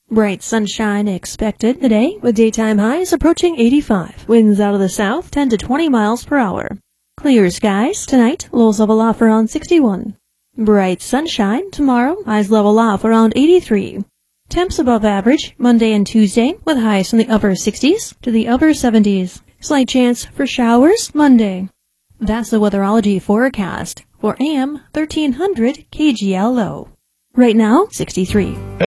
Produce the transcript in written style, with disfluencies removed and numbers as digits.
Bright sunshine expected today, with daytime highs approaching 85. Winds out of the south 10 to 20 miles per hour. Clear skies tonight, lows level off around 61. Bright sunshine tomorrow, highs level off around 83. Temps above average Monday and Tuesday, with highs from the upper 60s to the upper 70s. Slight chance for showers Monday. That's the weatherology forecast for AM 1300 KGLO. Right now, 63.